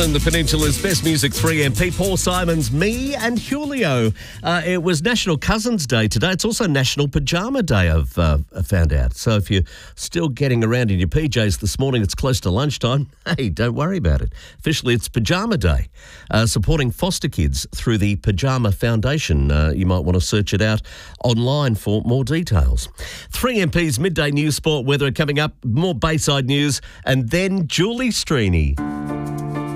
Northern, the Peninsula's best music 3MP, Paul Simon's Me and Julio. It was National Cousins Day today. It's also National Pajama Day, I've found out. So if you're still getting around in your PJs this morning, it's close to lunchtime, hey, don't worry about it. Officially, it's Pajama Day, supporting foster kids through the Pajama Foundation. You might want to search it out online for more details. 3MP's midday news, sport, weather coming up, more Bayside news, and then Julie Streeny.